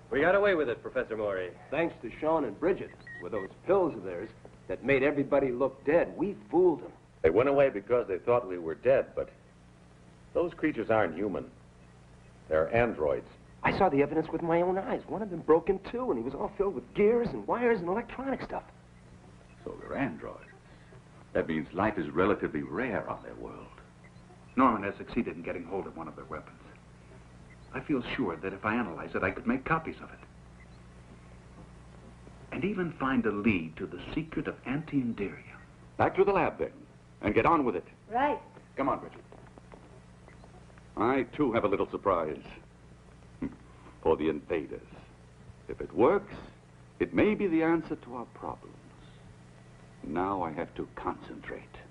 We got away with it, Professor Morey. Thanks to Sean and Bridget, with those pills of theirs that made everybody look dead. We fooled them. They went away because they thought we were dead, but those creatures aren't human. They're androids. I saw the evidence with my own eyes. One of them broke in two, and he was all filled with gears and wires and electronic stuff. So they're androids. That means life is relatively rare on their world. Norman has succeeded in getting hold of one of their weapons. I feel sure that if I analyze it, I could make copies of it. And even find a lead to the secret of anti-Enderia. Back to the lab, then, and get on with it. Right. Come on, Bridget. I, too, have a little surprise. For the invaders. If it works, it may be the answer to our problems. Now I have to concentrate.